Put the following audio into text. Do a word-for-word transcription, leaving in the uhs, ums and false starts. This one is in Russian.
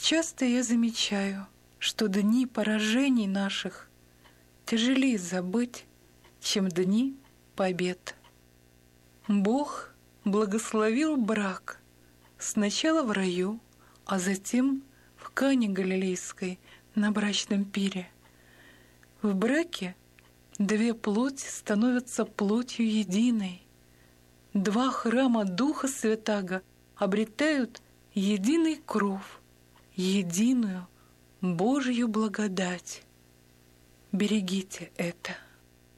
часто я замечаю, что дни поражений наших тяжелее забыть, чем дни побед. Бог благословил брак сначала в раю, а затем в Кане Галилейской на брачном пире. В браке две плоти становятся плотью единой. Два храма Духа Святаго обретают единый кров, единую Божью благодать. Берегите это.